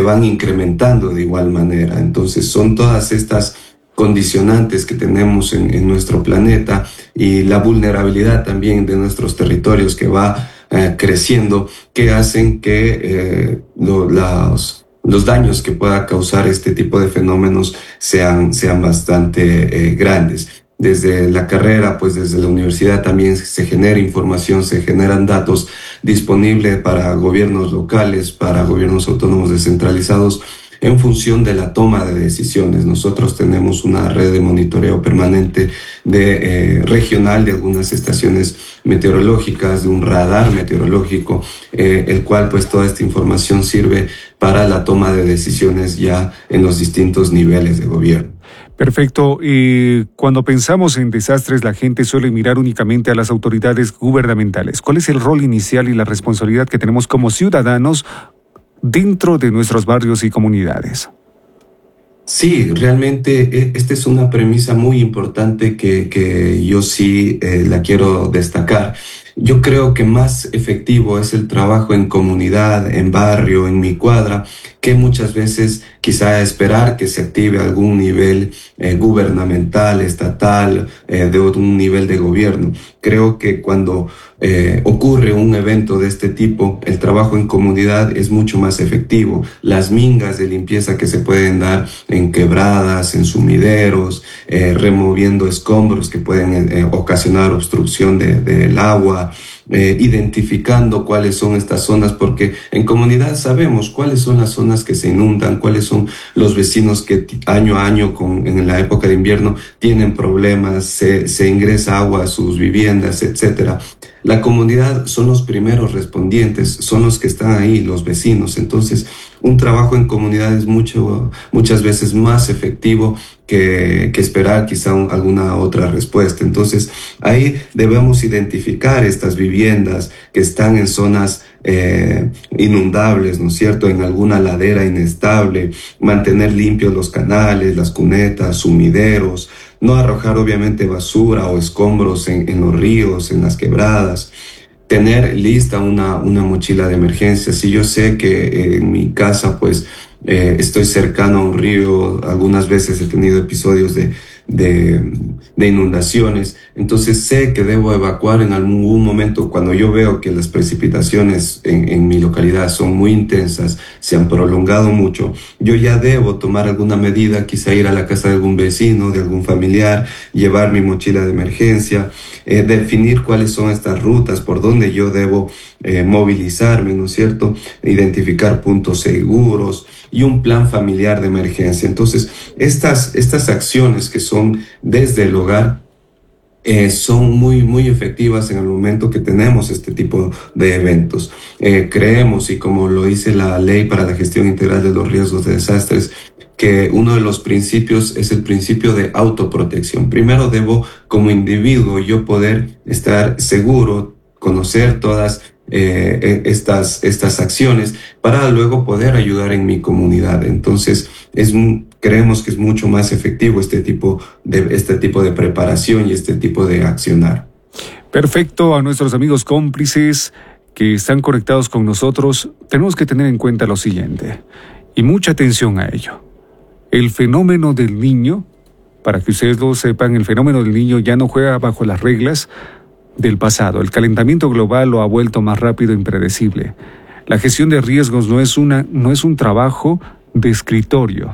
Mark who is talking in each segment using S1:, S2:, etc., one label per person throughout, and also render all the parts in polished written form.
S1: van incrementando de igual manera. Entonces son todas estas condicionantes que tenemos en nuestro planeta y la vulnerabilidad también de nuestros territorios que va creciendo, que hacen que los daños que pueda causar este tipo de fenómenos sean bastante grandes. Desde la carrera, pues desde la universidad también se genera información, se generan datos disponibles para gobiernos locales, para gobiernos autónomos descentralizados, en función de la toma de decisiones. Nosotros tenemos una red de monitoreo permanente regional de algunas estaciones meteorológicas, de un radar meteorológico, el cual pues toda esta información sirve para la toma de decisiones ya en los distintos niveles de gobierno.
S2: Perfecto. Cuando pensamos en desastres, la gente suele mirar únicamente a las autoridades gubernamentales. ¿Cuál es el rol inicial y la responsabilidad que tenemos como ciudadanos dentro de nuestros barrios y comunidades?
S1: Sí, realmente esta es una premisa muy importante que yo sí la quiero destacar. Yo creo que más efectivo es el trabajo en comunidad, en barrio, en mi cuadra, que muchas veces quizá esperar que se active algún nivel gubernamental, estatal, de un nivel de gobierno. Creo que cuando ocurre un evento de este tipo, el trabajo en comunidad es mucho más efectivo. Las mingas de limpieza que se pueden dar en quebradas, en sumideros, removiendo escombros que pueden ocasionar obstrucción del agua, identificando cuáles son estas zonas, porque en comunidad sabemos cuáles son las zonas que se inundan, cuáles son los vecinos que año a año en la época de invierno tienen problemas, se ingresa agua a sus viviendas, etcétera. La comunidad son los primeros respondientes, son los que están ahí, los vecinos. Entonces, un trabajo en comunidad es muchas veces más efectivo que esperar quizá alguna otra respuesta. Entonces, ahí debemos identificar estas viviendas que están en zonas inundables, ¿no es cierto?, en alguna ladera inestable, mantener limpios los canales, las cunetas, sumideros, no arrojar obviamente basura o escombros en los ríos, en las quebradas, tener lista una mochila de emergencia. Si yo sé que en mi casa pues estoy cercano a un río, algunas veces he tenido episodios de inundaciones, entonces sé que debo evacuar en algún momento. Cuando yo veo que las precipitaciones en mi localidad son muy intensas, se han prolongado mucho, yo ya debo tomar alguna medida, quizá ir a la casa de algún vecino, de algún familiar, llevar mi mochila de emergencia, definir cuáles son estas rutas por donde yo debo movilizarme, ¿no es cierto?, identificar puntos seguros y un plan familiar de emergencia. Entonces, estas acciones que son desde el hogar son muy efectivas en el momento que tenemos este tipo de eventos. Creemos, y como lo dice la Ley para la Gestión Integral de los Riesgos de Desastres, que uno de los principios es el principio de autoprotección. Primero debo, como individuo, yo poder estar seguro, conocer todas estas acciones para luego poder ayudar en mi comunidad. Entonces, creemos que es mucho más efectivo este tipo de preparación y este tipo de accionar.
S2: Perfecto. A nuestros amigos cómplices que están conectados con nosotros, tenemos que tener en cuenta lo siguiente, y mucha atención a ello. El fenómeno del Niño, para que ustedes lo sepan, el fenómeno del Niño ya no juega bajo las reglas del pasado. El calentamiento global lo ha vuelto más rápido e impredecible. La gestión de riesgos no es un trabajo de escritorio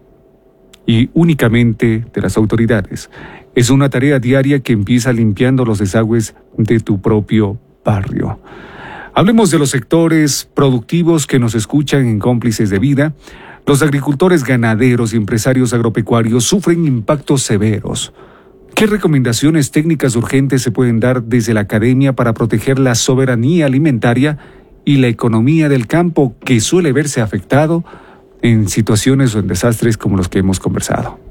S2: y únicamente de las autoridades. Es una tarea diaria que empieza limpiando los desagües de tu propio barrio. Hablemos de los sectores productivos que nos escuchan en Cómplices de Vida. Los agricultores, ganaderos y empresarios agropecuarios sufren impactos severos. ¿Qué recomendaciones técnicas urgentes se pueden dar desde la academia para proteger la soberanía alimentaria y la economía del campo, que suele verse afectado en situaciones o en desastres como los que hemos conversado?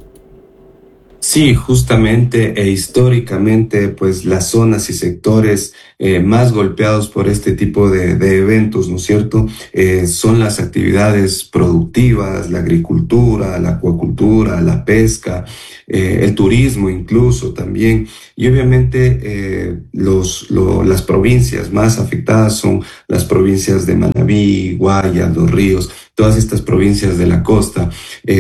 S1: Sí, justamente e históricamente, pues las zonas y sectores más golpeados por este tipo de eventos, ¿no es cierto?, son las actividades productivas, la agricultura, la acuacultura, la pesca, el turismo incluso también. Y obviamente las provincias más afectadas son las provincias de Manabí, Guayas, Los Ríos, todas estas provincias de la costa,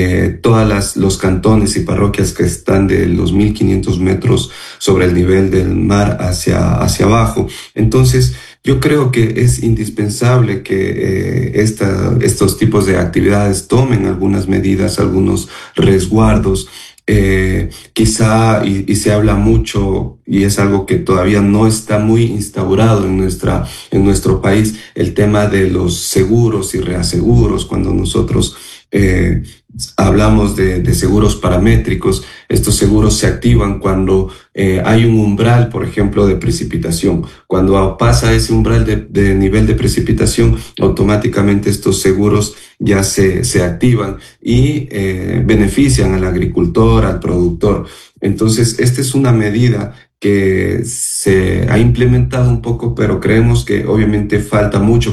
S1: los cantones y parroquias que están de los 1500 metros sobre el nivel del mar hacia abajo. Entonces, yo creo que es indispensable que estos tipos de actividades tomen algunas medidas, algunos resguardos. Quizá, y se habla mucho, y es algo que todavía no está muy instaurado en nuestro país, el tema de los seguros y reaseguros. Cuando nosotros hablamos de seguros paramétricos, estos seguros se activan cuando hay un umbral, por ejemplo, de precipitación. Cuando pasa ese umbral de nivel de precipitación, automáticamente estos seguros ya se activan y benefician al agricultor, al productor. Entonces, esta es una medida que se ha implementado un poco, pero creemos que obviamente falta mucho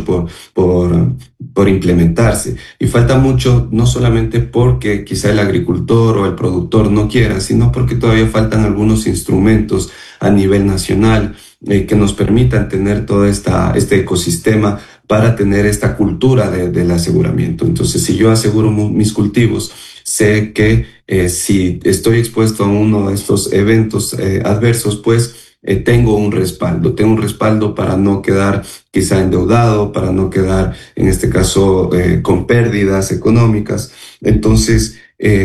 S1: por implementarse. Y falta mucho no solamente porque quizá el agricultor o el productor no quiera, sino porque todavía faltan algunos instrumentos a nivel nacional que nos permitan tener todo este ecosistema para tener esta cultura del aseguramiento. Entonces, si yo aseguro mis cultivos, sé que si estoy expuesto a uno de estos eventos adversos, pues tengo un respaldo para no quedar quizá endeudado, para no quedar, en este caso, con pérdidas económicas. Entonces,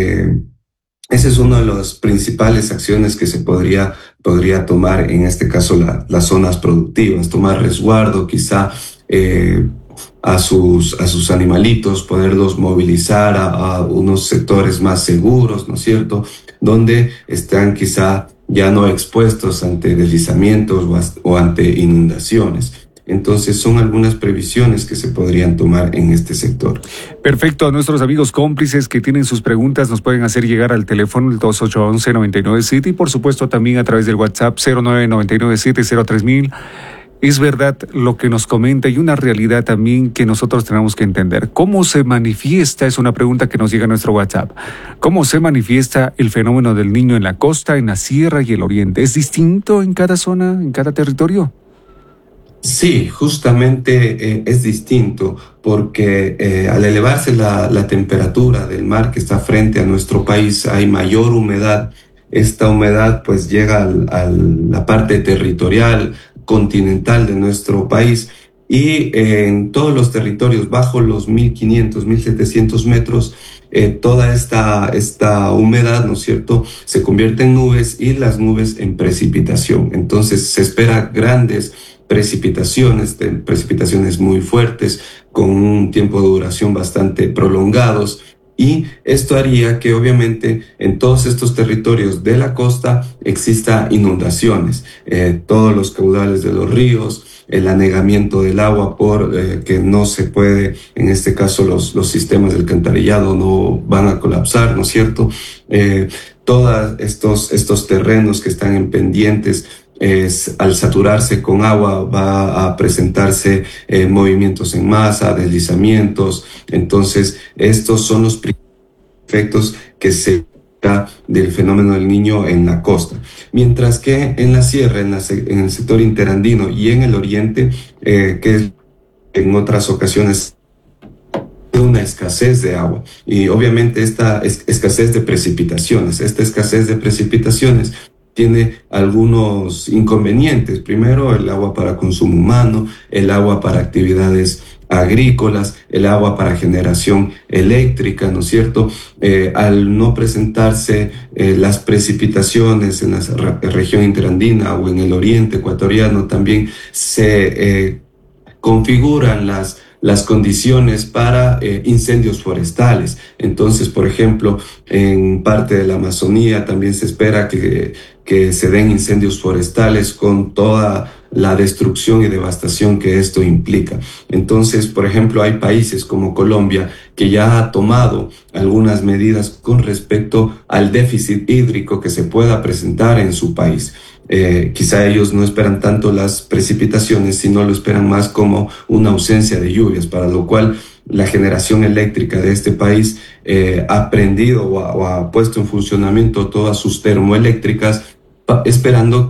S1: esa es una de las principales acciones que se podría tomar, en este caso, las zonas productivas, tomar resguardo, quizá a sus animalitos, poderlos movilizar a unos sectores más seguros, ¿no es cierto?, donde están quizá ya no expuestos ante deslizamientos o ante inundaciones. Entonces, son algunas previsiones que se podrían tomar en este sector.
S2: Perfecto. A nuestros amigos cómplices que tienen sus preguntas nos pueden hacer llegar al teléfono el 2811-997 y por supuesto también a través del WhatsApp 0999703000. Es verdad lo que nos comenta y una realidad también que nosotros tenemos que entender. ¿Cómo se manifiesta? Es una pregunta que nos llega a nuestro WhatsApp. ¿Cómo se manifiesta el fenómeno del Niño en la costa, en la sierra y el oriente? ¿Es distinto en cada zona, en cada territorio?
S1: Sí, justamente es distinto porque al elevarse la temperatura del mar que está frente a nuestro país, hay mayor humedad. Esta humedad pues llega a la parte territorial, continental de nuestro país, y en todos los territorios bajo los 1500, 1700 metros, toda esta humedad, ¿no es cierto?, se convierte en nubes y las nubes en precipitación. Entonces se espera grandes precipitaciones muy fuertes, con un tiempo de duración bastante prolongados. Y esto haría que obviamente en todos estos territorios de la costa exista inundaciones, todos los caudales de los ríos, el anegamiento del agua por que no se puede, en este caso los sistemas del alcantarillado no van a colapsar, ¿no es cierto? Todos estos terrenos que están en pendientes, al saturarse con agua va a presentarse movimientos en masa, deslizamientos. Entonces, estos son los efectos que se da del fenómeno del Niño en la costa. Mientras que en la sierra, en el sector interandino y en el oriente, que en otras ocasiones una escasez de agua, y obviamente esta escasez de precipitaciones. Esta escasez de precipitaciones tiene algunos inconvenientes. Primero, el agua para consumo humano, el agua para actividades agrícolas, el agua para generación eléctrica, ¿no es cierto? Al no presentarse las precipitaciones en la región interandina o en el oriente ecuatoriano, también se configuran las condiciones para incendios forestales. Entonces, por ejemplo, en parte de la Amazonía también se espera que se den incendios forestales con toda la destrucción y devastación que esto implica. Entonces, por ejemplo, hay países como Colombia que ya ha tomado algunas medidas con respecto al déficit hídrico que se pueda presentar en su país. Quizá ellos no esperan tanto las precipitaciones, sino lo esperan más como una ausencia de lluvias, para lo cual la generación eléctrica de este país ha prendido o ha puesto en funcionamiento todas sus termoeléctricas, esperando que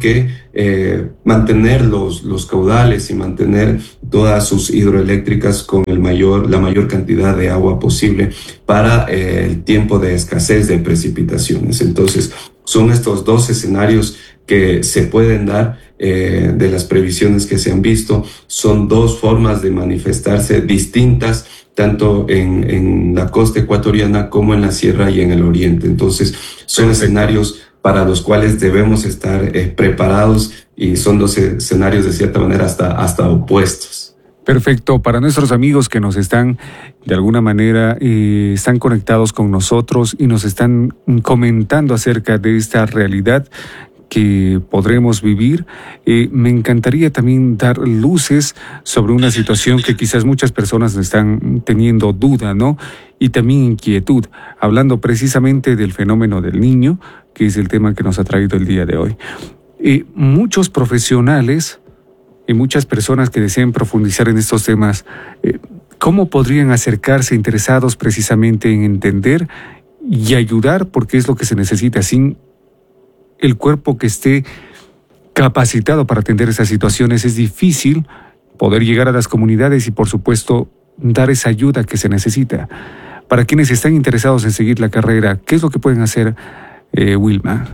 S1: mantener los caudales y mantener todas sus hidroeléctricas con la mayor cantidad de agua posible para el tiempo de escasez de precipitaciones. Entonces, son estos dos escenarios que se pueden dar de las previsiones que se han visto. Son dos formas de manifestarse distintas, tanto en la costa ecuatoriana como en la sierra y en el oriente. Entonces, son escenarios para los cuales debemos estar preparados, y son dos escenarios de cierta manera hasta opuestos.
S2: Perfecto. Para nuestros amigos que nos están, de alguna manera, están conectados con nosotros y nos están comentando acerca de esta realidad que podremos vivir, me encantaría también dar luces sobre una situación que quizás muchas personas están teniendo duda, ¿no? Y también inquietud, hablando precisamente del fenómeno del niño, que es el tema que nos ha traído el día de hoy. Muchos profesionales y muchas personas que deseen profundizar en estos temas, ¿cómo podrían acercarse interesados precisamente en entender y ayudar? Porque es lo que se necesita. Sin el cuerpo que esté capacitado para atender esas situaciones, es difícil poder llegar a las comunidades y, por supuesto, dar esa ayuda que se necesita. Para quienes están interesados en seguir la carrera, ¿qué es lo que pueden hacer, Wilman?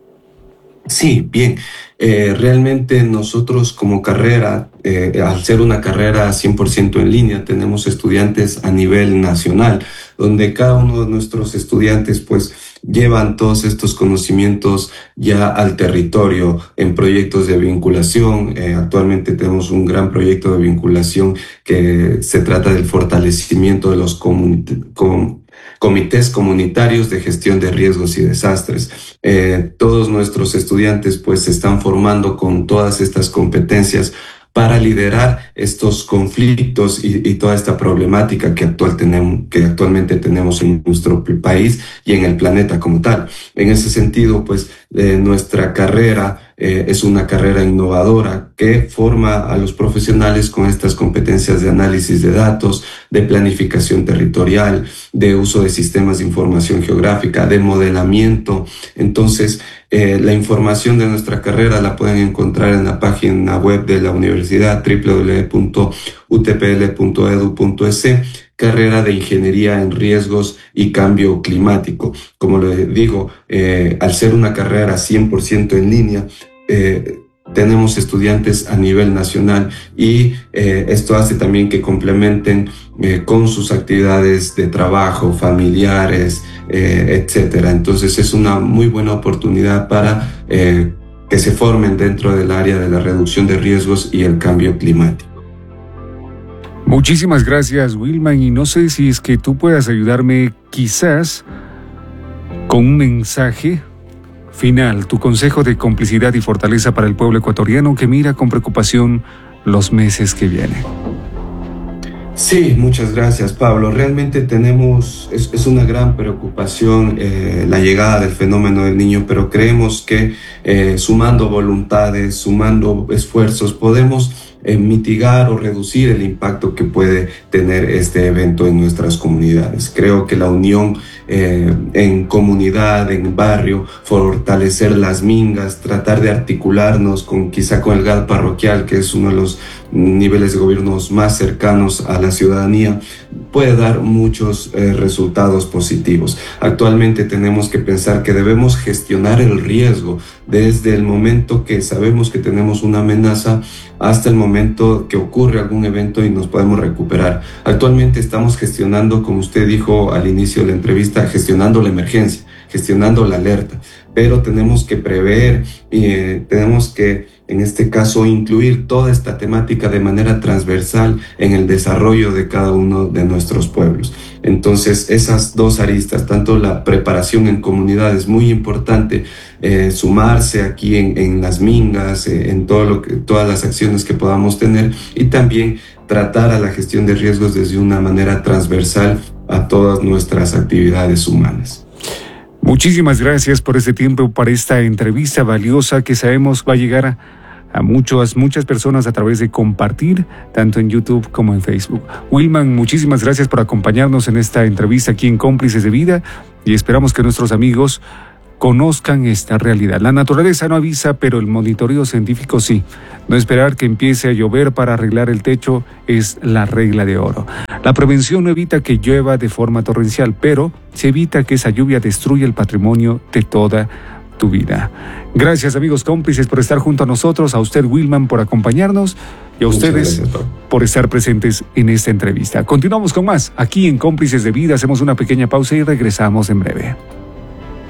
S1: Sí, bien. Realmente nosotros como carrera, al ser una carrera 100% en línea, tenemos estudiantes a nivel nacional, donde cada uno de nuestros estudiantes pues llevan todos estos conocimientos ya al territorio en proyectos de vinculación. Actualmente tenemos un gran proyecto de vinculación que se trata del fortalecimiento de los comités comunitarios de gestión de riesgos y desastres. Todos nuestros estudiantes pues se están formando con todas estas competencias para liderar estos conflictos y toda esta problemática que actualmente tenemos en nuestro país y en el planeta como tal. En ese sentido, pues nuestra carrera es una carrera innovadora que forma a los profesionales con estas competencias de análisis de datos, de planificación territorial, de uso de sistemas de información geográfica, de modelamiento. Entonces, la información de nuestra carrera la pueden encontrar en la página web de la universidad, www.utpl.edu.es, carrera de Ingeniería en Riesgos y Cambio Climático. Como le digo, al ser una carrera 100% en línea, tenemos estudiantes a nivel nacional y esto hace también que complementen con sus actividades de trabajo, familiares, etcétera. Entonces es una muy buena oportunidad para que se formen dentro del área de la reducción de riesgos y el cambio climático.
S2: Muchísimas gracias, Wilman, y no sé si es que tú puedas ayudarme quizás con un mensaje final, tu consejo de complicidad y fortaleza para el pueblo ecuatoriano que mira con preocupación los meses que vienen.
S1: Sí, muchas gracias, Pablo. Realmente es una gran preocupación la llegada del fenómeno del niño, pero creemos que sumando voluntades, sumando esfuerzos, podemos mitigar o reducir el impacto que puede tener este evento en nuestras comunidades. Creo que la unión en comunidad, en barrio, fortalecer las mingas, tratar de articularnos quizá con el GAD parroquial, que es uno de los niveles de gobiernos más cercanos a la ciudadanía, puede dar muchos resultados positivos. Actualmente tenemos que pensar que debemos gestionar el riesgo desde el momento que sabemos que tenemos una amenaza hasta el momento que ocurre algún evento y nos podemos recuperar. Actualmente estamos gestionando, como usted dijo al inicio de la entrevista, gestionando la emergencia, gestionando la alerta, pero tenemos que prever y tenemos que, en este caso, incluir toda esta temática de manera transversal en el desarrollo de cada uno de nuestros pueblos. Entonces, esas dos aristas, tanto la preparación en comunidad es muy importante, sumarse aquí en las mingas, en todas las acciones que podamos tener, y también tratar a la gestión de riesgos desde una manera transversal a todas nuestras actividades humanas.
S2: Muchísimas gracias por este tiempo, para esta entrevista valiosa que sabemos va a llegar a muchas personas a través de compartir, tanto en YouTube como en Facebook. Wilman, muchísimas gracias por acompañarnos en esta entrevista aquí en Cómplices de Vida, y esperamos que nuestros amigos conozcan esta realidad. La naturaleza no avisa, pero el monitoreo científico sí. No esperar que empiece a llover para arreglar el techo es la regla de oro. La prevención no evita que llueva de forma torrencial, pero se evita que esa lluvia destruya el patrimonio de toda tu vida. Gracias, amigos cómplices, por estar junto a nosotros, a usted, Wilman, por acompañarnos y a ustedes por estar presentes en esta entrevista. Continuamos con más aquí en Cómplices de Vida. Hacemos una pequeña pausa y regresamos en breve.